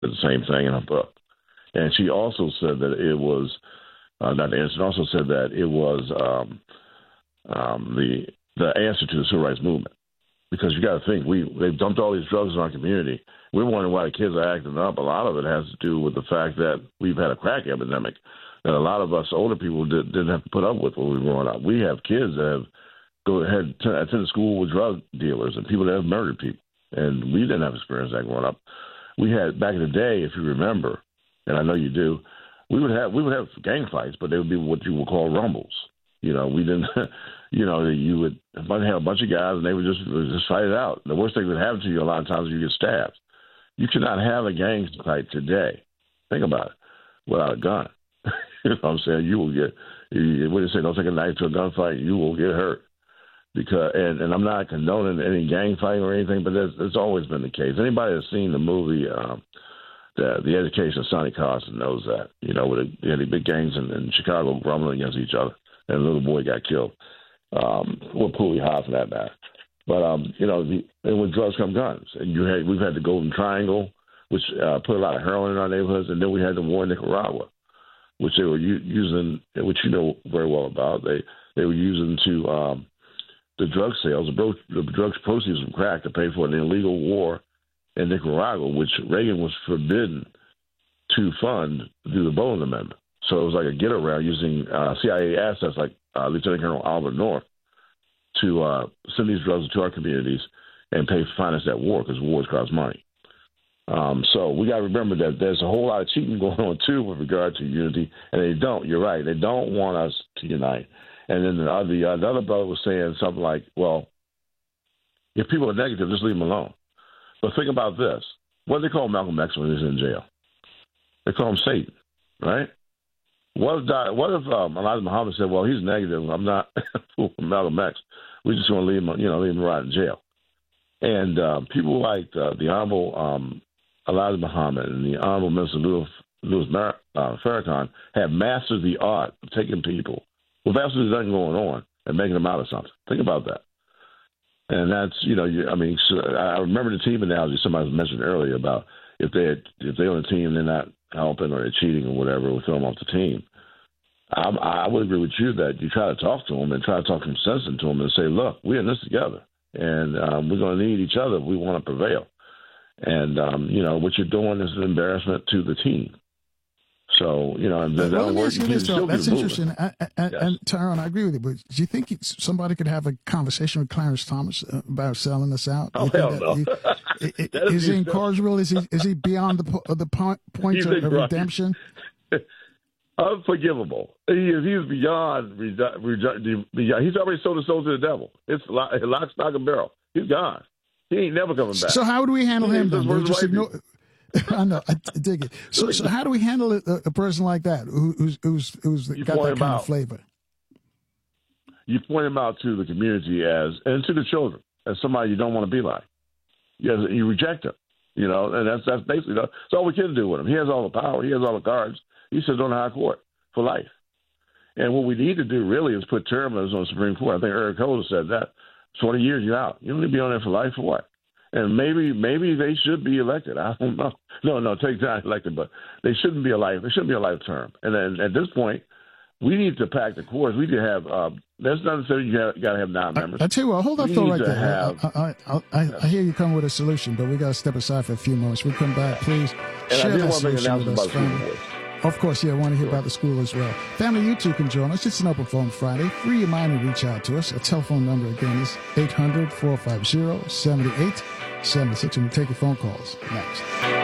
the same thing in her book. And she also said that it was not the answer. She also said that it was the answer to the civil rights movement. Because you got to think, they've dumped all these drugs in our community. We're wondering why the kids are acting up. A lot of it has to do with the fact that we've had a crack epidemic that a lot of us older people didn't have to put up with when we were growing up. We have kids that have attended school with drug dealers and people that have murdered people, and we didn't have experience that growing up. We had back in the day, if you remember, and I know you do, we would have gang fights, but they would be what you would call rumbles. We didn't. You would have a bunch of guys, and they would just fight it out. The worst thing that would happen to you a lot of times is you get stabbed. You cannot have a gang fight today. Think about it. Without a gun. You know what I'm saying? You will get. What do you say? Don't take a knife to a gunfight. You will get hurt. And I'm not condoning any gang fighting or anything, but that's always been the case. Anybody that's seen the movie, the Education of Sonny Carson knows that. With the big gangs in Chicago grumbling against each other, and a little boy got killed. Or Pooley High for that matter. But, and with drugs come guns. And we've had the Golden Triangle, which put a lot of heroin in our neighborhoods. And then we had the war in Nicaragua, which they were using, which you know very well about. They were using to the drug sales, the drugs proceeds from crack to pay for an illegal war in Nicaragua, which Reagan was forbidden to fund through the Bowen Amendment. So it was like a get around using CIA assets like Lieutenant Colonel Albert North to send these drugs to our communities and finance that war, because wars cost money. So we got to remember that there's a whole lot of cheating going on, too, with regard to unity. And they don't. You're right. They don't want us to unite. And then the other brother was saying something like, well, if people are negative, just leave them alone. But think about this. What do they call Malcolm X when he's in jail? They call him Satan, right? What if Elijah Muhammad said, well, he's negative. I'm not fooling Malcolm X. We just want to leave him right in jail. And people like the Honorable Elijah Muhammad and the Honorable Minister Louis Farrakhan have mastered the art of taking people with absolutely nothing going on and making them out of something. Think about that. And that's, I remember the team analogy somebody mentioned earlier about if they're on a team, they're not helping or they're cheating or whatever, we'll throw them off the team. I would agree with you that you try to talk to them and try to talk some sense into them and say, look, we're in this together, and we're going to need each other if we want to prevail. And, what you're doing is an embarrassment to the team. So, and let me ask you this, though. That's interesting. And Tyrone, I agree with you, but do you think somebody could have a conversation with Clarence Thomas about selling us out? Oh, hell no. Is he incorrigible? Is he beyond the point of redemption? Unforgivable. He's beyond. He's already sold his soul to the devil. It's lock, stock, and barrel. He's gone. He ain't never coming back. So how would we handle him then? We just ignore. I know. I dig it. So how do we handle a person like that who's got that kind of flavor? You point him out to the community and to the children as somebody you don't want to be like. You reject him. And that's basically that's all we can do with him. He has all the power. He has all the cards. He sits on the high court for life. And what we need to do really is put term limits on the Supreme Court. I think Eric Holder said that. 20 years, you're out. You don't need to be on there for life for what? And maybe they should be elected. I don't know. No, take time elected, but they shouldn't be a life. It shouldn't be a life term. And then at this point, we need to pack the course. We need to have. That's not necessarily you got to have 9 members. I tell you what, hold that thought right there. I hear you come with a solution, but we got to step aside for a few moments. We come back, please. And share I did that want to make an solution announcement with about us. School Boys. Of course, I want to hear about the school as well. Family, you too can join us. It's an open phone Friday. Free your mind to reach out to us. Our telephone number again is 800-450-7876, and we'll take your phone calls next.